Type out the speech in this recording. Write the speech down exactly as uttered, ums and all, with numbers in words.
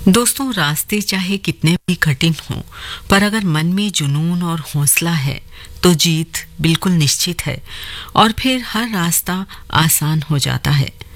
दोस्तों, रास्ते चाहे कितने भी कठिन हों, पर अगर मन में जुनून और हौसला है तो जीत बिल्कुल निश्चित है और फिर हर रास्ता आसान हो जाता है।